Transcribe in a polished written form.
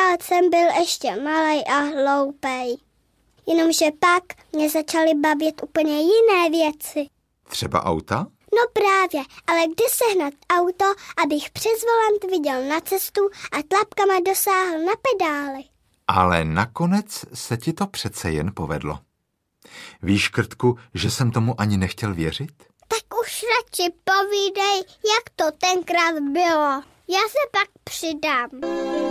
tenkrát jsem byl ještě malej a hloupej. Jenomže pak mě začaly bavit úplně jiné věci. Třeba auta? No právě, ale kde sehnat auto, abych přes volant viděl na cestu a tlapkama dosáhl na pedály? Ale nakonec se ti to přece jen povedlo. Víš, Krtku, že jsem tomu ani nechtěl věřit? Tak už radši povídej, jak to tenkrát bylo. Já se pak přidám.